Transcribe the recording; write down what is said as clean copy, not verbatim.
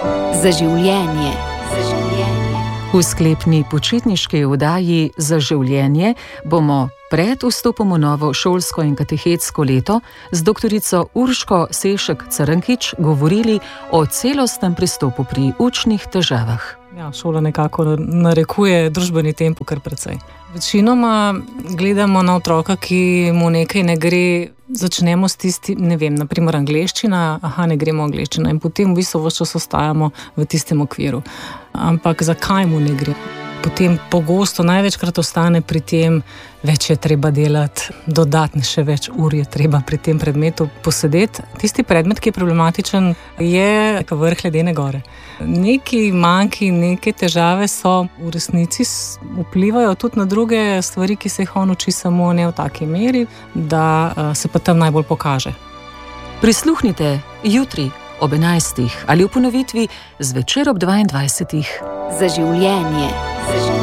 Za življenje. V sklepni počitniški oddaji Za življenje bomo pred vstopom v novo šolsko in katehetsko leto z doktorico Urško Sešek-Crnkič govorili o celostnem pristopu pri učnih težavah. Ja, šola nekako narekuje družbeni tempo kar precej. Večinoma gledamo na otroka, ki mu nekaj ne gre, začnemo s tistim, na primer angleščina, ne gremo angleščina in potem v bistvu ves čas ostajamo v tistem okviru. Ampak zakaj mu ne gre? Potem pogosto največkrat ostane pri tem, več je treba delati, dodatne še več ur je treba pri tem predmetu posedeti. Tisti predmet, ki je problematičen, je vrh ledene gore. Neki manjki, neke težave so v resnici vplivajo tudi na druge stvari, ki se jih on uči, samo ne v taki meri, da se pa tam najbolj pokaže. Prisluhnite jutri ob 11. ali v ponovitvi zvečer ob 22. Za življenje.